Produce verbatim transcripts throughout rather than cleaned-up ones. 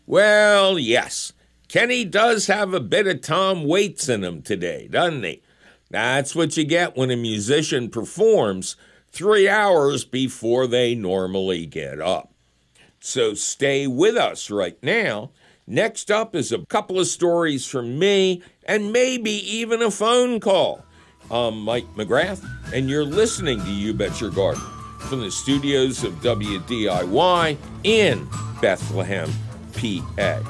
Well, yes. Kenny does have a bit of Tom Waits in him today, doesn't he? That's what you get when a musician performs three hours before they normally get up. So stay with us right now. Next up is a couple of stories from me and maybe even a phone call. I'm Mike McGrath, and you're listening to You Bet Your Garden from the studios of W D I Y in Bethlehem, P A.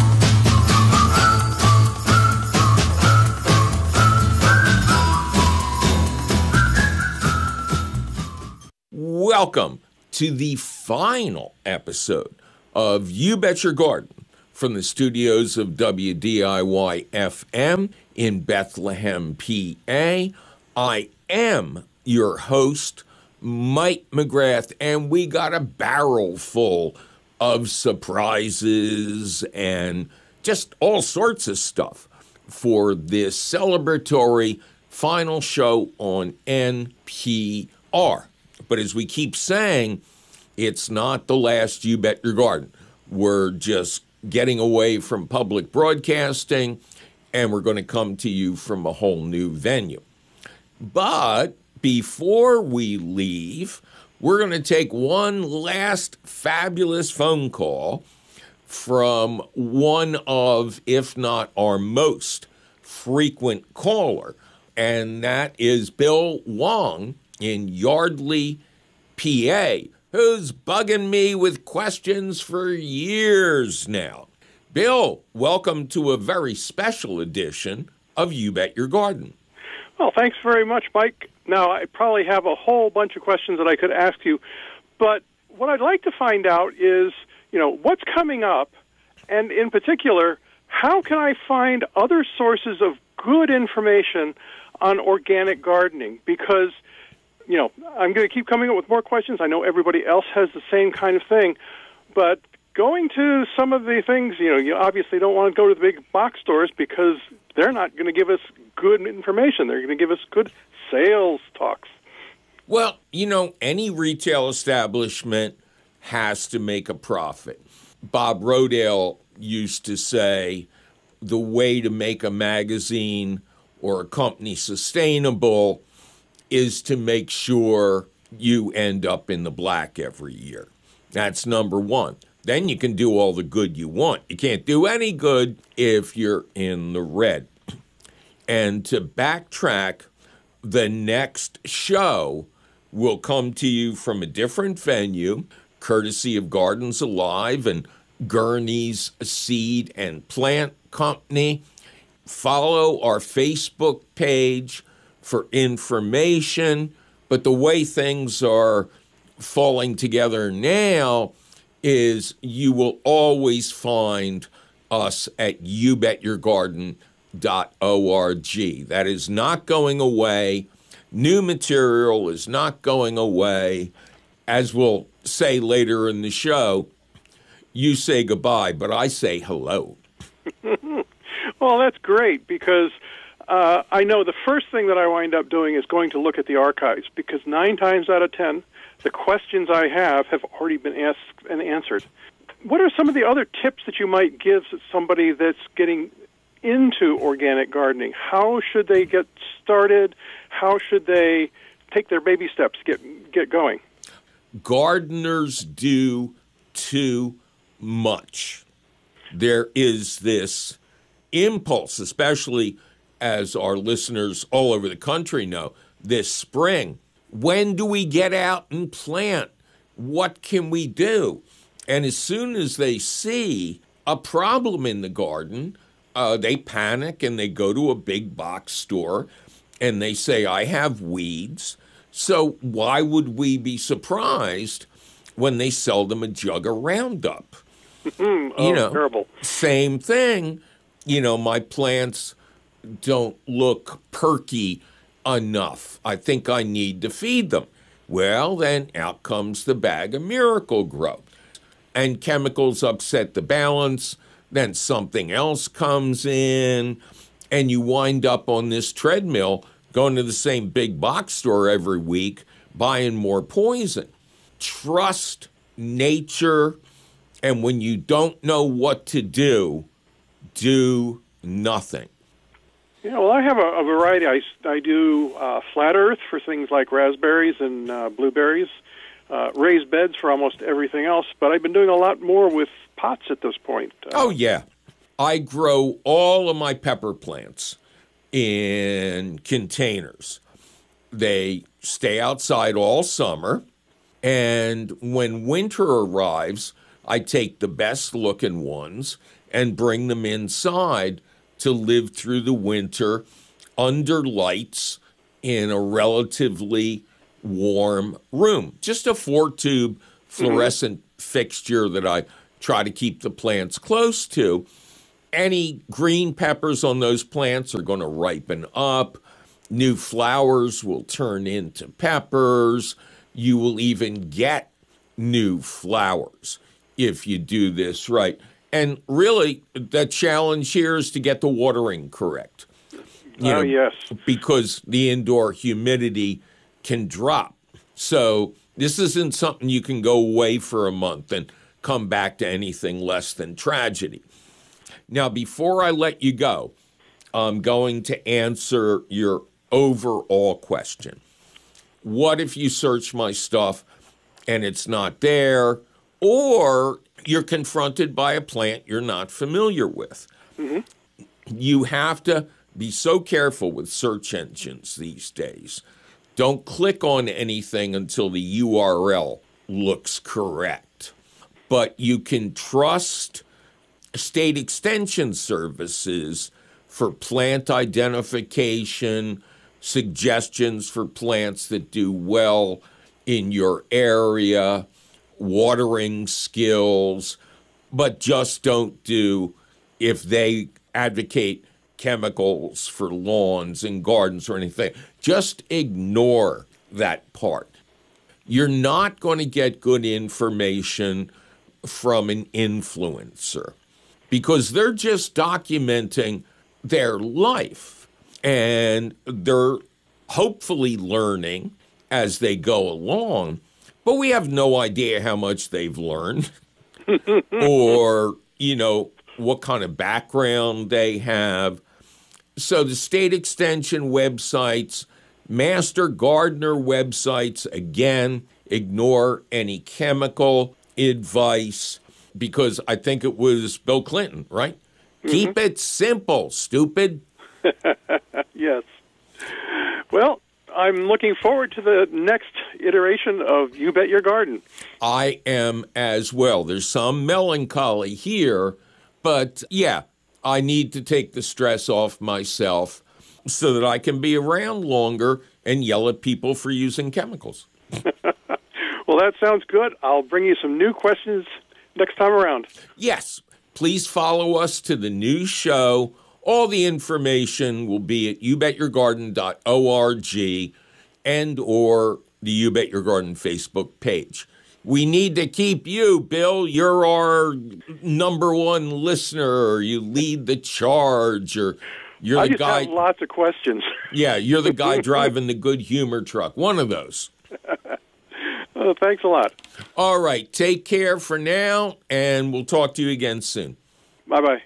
Welcome to the final episode of You Bet Your Garden from the studios of W D I Y F M in Bethlehem, P A. I am your host, Mike McGrath, and we got a barrel full of surprises and just all sorts of stuff for this celebratory final show on N P R. But as we keep saying, it's not the last You Bet Your Garden. We're just getting away from public broadcasting, and we're going to come to you from a whole new venue. But before we leave, we're going to take one last fabulous phone call from one of, if not our most frequent caller, and that is Bill Wong in Yardley, P A, who's bugging me with questions for years now. Bill, welcome to a very special edition of You Bet Your Garden. Well, thanks very much, Mike. Now, I probably have a whole bunch of questions that I could ask you, but what I'd like to find out is, you know, what's coming up, and in particular, how can I find other sources of good information on organic gardening? Because, you know, I'm going to keep coming up with more questions. I know everybody else has the same kind of thing, but going to some of the things, you know, you obviously don't want to go to the big box stores because they're not going to give us good information. They're going to give us good sales talks. Well, you know, any retail establishment has to make a profit. Bob Rodale used to say the way to make a magazine or a company sustainable is to make sure you end up in the black every year. That's number one. Then you can do all the good you want. You can't do any good if you're in the red. And to backtrack, the next show will come to you from a different venue, courtesy of Gardens Alive and Gurney's Seed and Plant Company. Follow our Facebook page for information. But the way things are falling together now is you will always find us at you bet your garden dot org. That is not going away. New material is not going away. As we'll say later in the show, you say goodbye, but I say hello. Well, that's great, because uh, I know the first thing that I wind up doing is going to look at the archives, because nine times out of ten, the questions I have have already been asked and answered. What are some of the other tips that you might give to somebody that's getting into organic gardening? How should they get started? How should they take their baby steps, get get going? Gardeners do too much. There is this impulse, especially as our listeners all over the country know, this spring. When do we get out and plant? What can we do? And as soon as they see a problem in the garden, uh, they panic and they go to a big box store and they say, I have weeds. So why would we be surprised when they sell them a jug of Roundup? oh, you know, terrible. Same thing. You know, my plants don't look perky enough. I think I need to feed them. Well, then out comes the bag of Miracle-Gro. And chemicals upset the balance. Then something else comes in. And you wind up on this treadmill going to the same big box store every week, buying more poison. Trust nature And when you don't know what to do, do nothing. Yeah, well, I have a, a variety. I, I do uh, flat earth for things like raspberries and uh, blueberries, uh, raised beds for almost everything else, but I've been doing a lot more with pots at this point. Uh, oh, yeah. I grow all of my pepper plants in containers. They stay outside all summer, and when winter arrives, I take the best-looking ones and bring them inside to live through the winter under lights in a relatively warm room. Just a four-tube fluorescent mm-hmm. fixture that I try to keep the plants close to. Any green peppers on those plants are going to ripen up. New flowers will turn into peppers. You will even get new flowers if you do this right. And really, the challenge here is to get the watering correct. You oh, know, yes. Because the indoor humidity can drop. So this isn't something you can go away for a month and come back to anything less than tragedy. Now, before I let you go, I'm going to answer your overall question. What if you search my stuff and it's not there, or you're confronted by a plant you're not familiar with? Mm-hmm. You have to be so careful with search engines these days. Don't click on anything until the U R L looks correct. But you can trust state extension services for plant identification, suggestions for plants that do well in your area, watering skills, but just don't do if they advocate chemicals for lawns and gardens or anything. Just ignore that part. You're not going to get good information from an influencer because they're just documenting their life, and they're hopefully learning as they go along, but we have no idea how much they've learned or, you know, what kind of background they have. So the state extension websites, master gardener websites, again, ignore any chemical advice because I think it was Bill Clinton, right? Mm-hmm. Keep it simple, stupid. Yes. Well, I'm looking forward to the next iteration of You Bet Your Garden. I am as well. There's some melancholy here, but yeah, I need to take the stress off myself so that I can be around longer and yell at people for using chemicals. Well, that sounds good. I'll bring you some new questions next time around. Yes. Please follow us to the new show. All the information will be at you bet your garden dot org and or the You Bet Your Garden Facebook page. We need to keep you, Bill. You're our number one listener. You lead the charge. Or you're I the just guy. have lots of questions. Yeah, you're the guy driving the good humor truck. One of those. Oh, thanks a lot. All right. Take care for now, and we'll talk to you again soon. Bye-bye.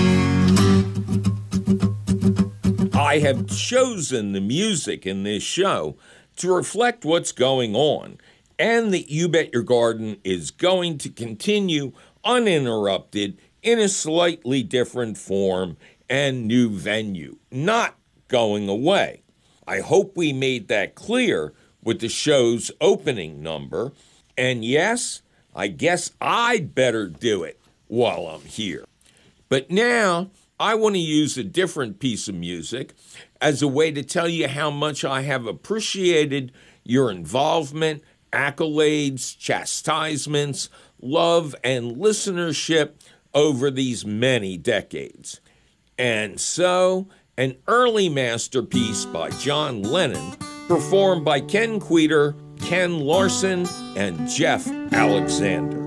I have chosen the music in this show to reflect what's going on, and that You Bet Your Garden is going to continue uninterrupted in a slightly different form and new venue, not going away. I hope we made that clear with the show's opening number, and yes, I guess I'd better do it while I'm here. But now, I want to use a different piece of music as a way to tell you how much I have appreciated your involvement, accolades, chastisements, love, and listenership over these many decades. And so, an early masterpiece by John Lennon, performed by Ken Queter, Ken Larson, and Jeff Alexander.